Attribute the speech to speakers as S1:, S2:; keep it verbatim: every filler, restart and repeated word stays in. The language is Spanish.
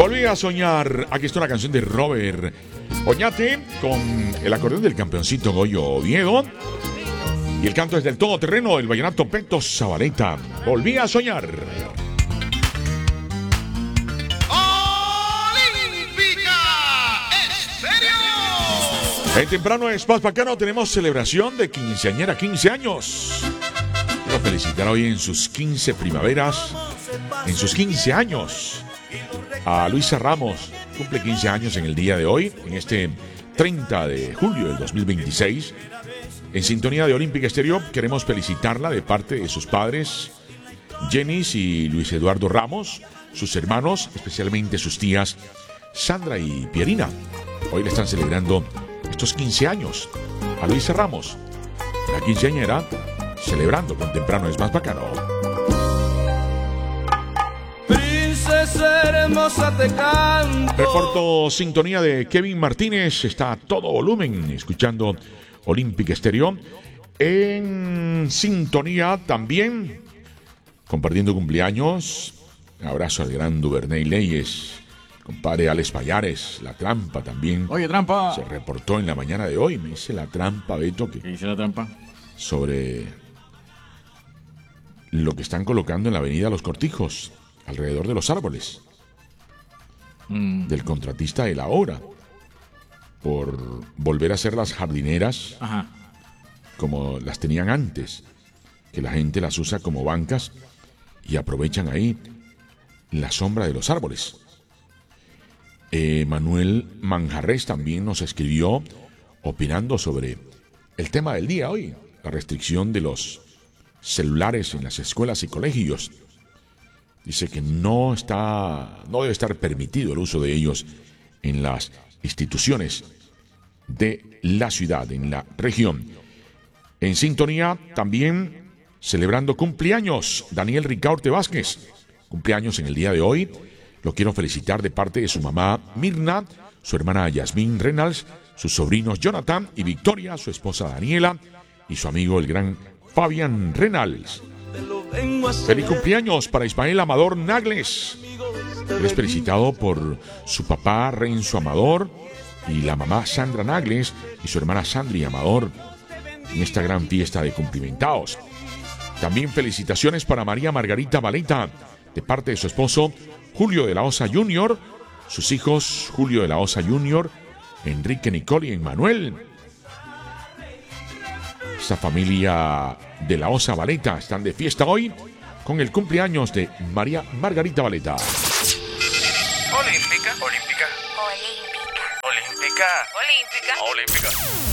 S1: Volví a soñar. Aquí está una canción de Robert Oñate con el acordeón del campeoncito Goyo Oviedo. Y el canto es del todoterreno, el vallenato Peto Zabaleta. Volví a soñar. En Temprano es más bacano, tenemos celebración de quinceañera, quince años. Quiero felicitar hoy en sus quince primaveras, en sus quince años, a Luisa Ramos. Cumple quince años en el día de hoy, en este treinta de julio del dos mil veintiséis. En sintonía de Olímpica Estéreo, queremos felicitarla de parte de sus padres, Jenis y Luis Eduardo Ramos, sus hermanos, especialmente sus tías, Sandra y Pierina. Hoy le están celebrando estos quince años a Luisa Ramos, la quinceañera, celebrando con Temprano es más bacano.
S2: Princesa hermosa te canto.
S1: Reporto sintonía de Kevin Martínez, está a todo volumen escuchando Olímpica Estéreo. En sintonía también, compartiendo cumpleaños, un abrazo al gran Duvernay Leyes. Compadre Alex Payares, La Trampa también.
S3: Oye, Trampa.
S1: Se reportó en la mañana de hoy. Me dice La Trampa, Beto, que
S3: ¿Qué dice La Trampa?
S1: sobre lo que están colocando en la avenida Los Cortijos, alrededor de los árboles,
S3: Mm.
S1: del contratista de la obra, por volver a hacer las jardineras
S3: Ajá.
S1: como las tenían antes, que la gente las usa como bancas y aprovechan ahí la sombra de los árboles. Eh, Manuel Manjarres también nos escribió opinando sobre el tema del día hoy, la restricción de los celulares en las escuelas y colegios. Dice que no está, no debe estar permitido el uso de ellos en las instituciones de la ciudad, en la región. En sintonía también celebrando cumpleaños, Daniel Ricaurte Vázquez, cumpleaños en el día de hoy. Lo quiero felicitar de parte de su mamá Mirna, su hermana Yasmín Reynolds, sus sobrinos Jonathan y Victoria, su esposa Daniela y su amigo el gran Fabián Reynolds. Feliz cumpleaños para Ismael Amador Nagles. Él es felicitado por su papá Renzo Amador y la mamá Sandra Nagles y su hermana Sandri Amador en esta gran fiesta de cumplimentados. También felicitaciones para María Margarita Valeta de parte de su esposo Julio de la Osa Junior, sus hijos Julio de la Osa Junior, Enrique, Nicole y Emmanuel. Esta familia de la Osa Valeta están de fiesta hoy con el cumpleaños de María Margarita Valeta.
S4: Olímpica, olímpica, olímpica, olímpica, olímpica, olímpica.